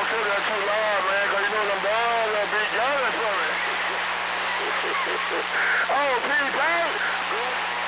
don't say that too loud, man, because you know them boys will be jealous for me. Oh, Pete,